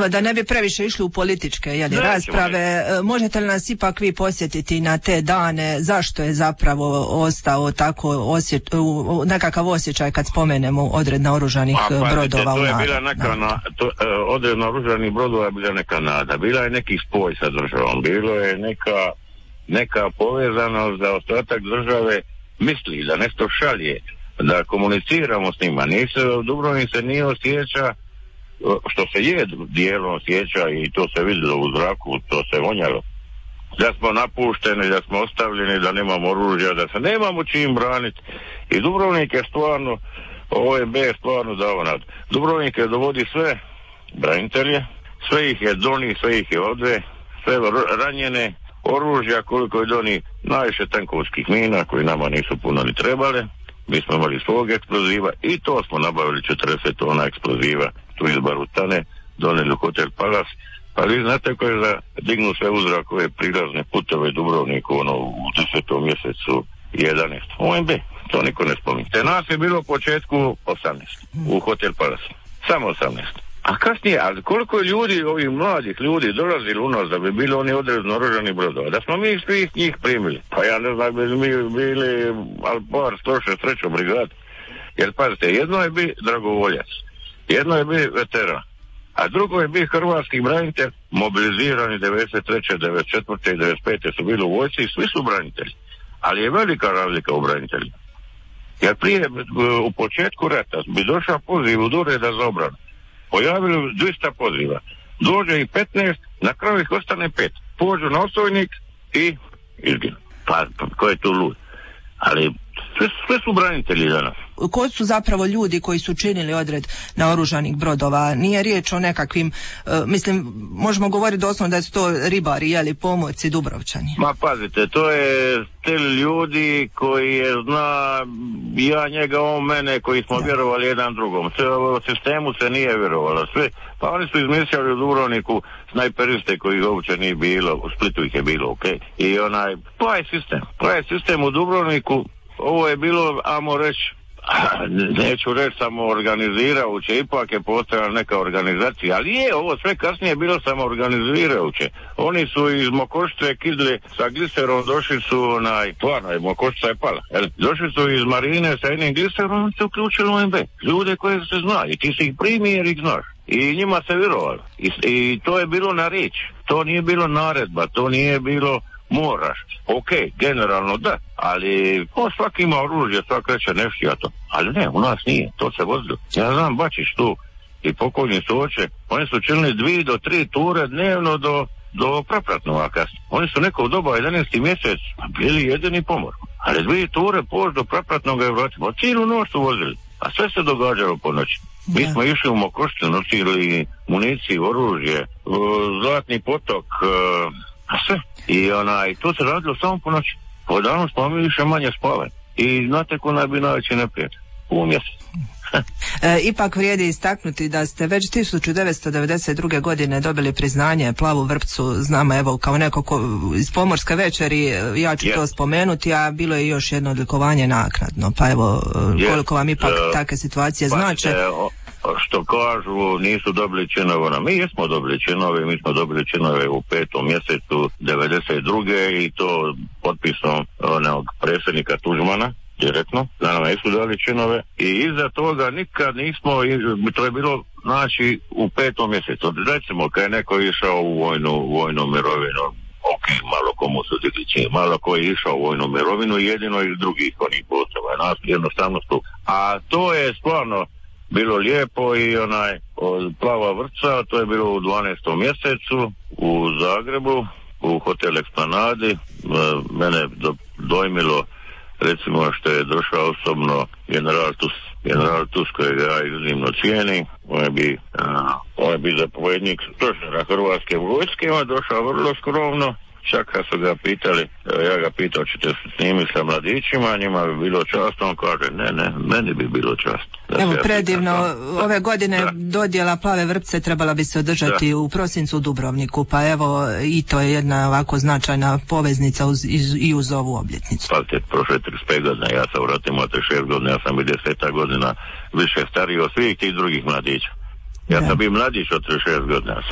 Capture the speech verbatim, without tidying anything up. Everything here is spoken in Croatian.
Evo, da ne bi previše išli u političke jeli, rasprave, ne. Možete li nas ipak vi posjetiti na te dane, zašto je zapravo ostao tako osječ, nekakav osjećaj kad spomenemo odred naoružanih pa, brodova to u je nada? Bila neka na, to, odred naoružanih brodova je bila neka nada, bila je neki spoj sa državom, bilo je neka, neka povezanost da ostatak države misli da nešto šalje, da komuniciramo s njima. Nise, Dubrovnik se nije osjeća, što se je dijelom osjeća i to se vidjelo u zraku, to se vonjalo, da smo napušteni, da smo ostavljeni, da nemamo oružja, da se nemamo čim braniti. I Dubrovnik je stvarno, O E B je stvarno dao nad. Dubrovnik je dovodi sve branitelje, sve ih je doni, sve ih je odve, sve ranjene, oružja koliko je doni, najviše tankovskih mina koji nama nisu puno ni trebale. Mi smo imali svog eksploziva i to smo nabavili četrdeset tona eksploziva tu iz Barutane, doneli u Hotel Palace. Pa vi znate ko je za dignu sve u zrak ove prilazne putove Dubrovniku ono, u desetom mjesecu jedanaestom O M B, to niko ne spominje. Te nas je bilo u početku osamnaest u Hotel Palace, samo osamnaest. A kasnije, ali koliko je ljudi, ovih mladih ljudi dolazili u nas da bi bili oni odredno oružani brodova, da smo mi svih njih primili. Pa ja ne znam, bi mi bili ali par stoše srećo brigad. Jer pazite, jedno je bi dragovoljac, jedno je bi veteran, a drugo je bi hrvatski branitelj, mobilizirani devedeset treće, devedeset četvrte i devedeset pete su bili u vojsci i svi su branitelji. Ali je velika razlika u braniteljima. Jer prije, u početku rata bi došao poziv u ureda za obranu. Pojavili dvjesto poziva. Dođe i petnaest, na kraju ih ostane pet. Pođu na osovnik i izginu. Pa, pa ko je tu lud? Ali sve, sve su branitelji danas. Ko su zapravo ljudi koji su činili odred naoružanih brodova? Nije riječ o nekakvim, uh, mislim, možemo govoriti doslovno da su to ribari, jeli, pomorci, Dubrovčani. Ma pazite, to je stil ljudi koji je zna, ja njega, on mene, koji smo da. vjerovali jedan drugom. Sve o sistemu se nije vjerovalo. Sve, pa oni su izmislili u Dubrovniku snajperiste kojih uopće nije bilo, u Splitu ih je bilo, ok. I onaj, pa je sistem, pa je sistem u Dubrovniku. Ovo je bilo, ajmo reći, neću reći samo organizirajuće, ipak je postojala neka organizacija, ali je ovo sve kasnije bilo samo organizirajuće. Oni su iz Mokošice kidli sa gliserom, došli su onaj, stvarno, Mokošica je pala, jel? Došli su iz Marine sa jednim gliserom, oni se uključili u O M B, ljude koje se zna i ti si ih primi jer ih znaš. I njima se vjerovalo. I, I to je bilo na riječ, to nije bilo naredba, to nije bilo moraš, ok, generalno da, ali o, svaki ima oružje, svak reče nešto ja to, ali ne, u nas nije, to se vozilo. Ja znam, Bačić tu i pokojni su oče, oni su činili dvije do tri ture dnevno do, do Prapratnova kasnije. Oni su neko u doba jedanaesti mjesec bili jedini pomor, ali dvije ture pož do Prapratnog je vratimo, cijelu noć su vozili, a sve se događalo po noći. Mi smo išli u Mokošicu, nosili municiju, oružje, Zlatni potok, a sve. I onaj, to se radilo samo po noći. Po danu smo mi više manje spavali. I znate ko naj bi najveći neprijatelj? U mjesec. e, ipak vrijedi istaknuti da ste već tisuću devetsto devedeset druge. godine dobili priznanje Plavu vrpcu, znamo evo kao neko ko, iz Pomorske večeri, ja ću yes. to spomenuti, a bilo je još jedno odlikovanje naknadno, pa evo yes. koliko vam ipak uh, takve situacije pa znače. Se, o, što kažu, nisu dobili činove, mi jesmo dobili činove, mi smo dobili činove u petom mjesecu devedeset druge. i to potpisom onog predsjednika Tuđmana direktno, da nam nisu dali činove i iza toga nikad nismo, to je bilo znači u petom mjesecu, recimo kad je neko išao u vojnu, vojnu mirovinu, ok, malo komu su digli, malo ko je išao u vojnu mirovinu, jedino iz drugih onih potreba, nas jednostavno tu, a to je stvarno bilo lijepo i onaj od Plava vrpca, to je bilo u dvanaestom mjesecu u Zagrebu, u Hotel Eksplanadi, mene do, dojmilo recimo što je došao osobno general Tus, general Tus kojeg ja iznimno cijenim, on je bi, on je bi zapovjednik stožera Hrvatske vojske, on je došao vrlo skromno, čak kad su ga pitali, ja ga pitao ćete se snimiti sa mladićima, njima bi bilo čast, on kaže ne, ne, meni bi bilo čast. Evo predivno, ove godine da. dodjela Plave vrpce trebala bi se održati da. u prosincu u Dubrovniku, pa evo i to je jedna ovako značajna poveznica uz, iz, i uz ovu obljetnicu. Pazite, prošle trideset pet godina, ja sam vratimo trideset šest godina, ja sam bio deset godina više stariji od svih tih drugih mladića. Ja da. sam bio mladić od trideset šest godina.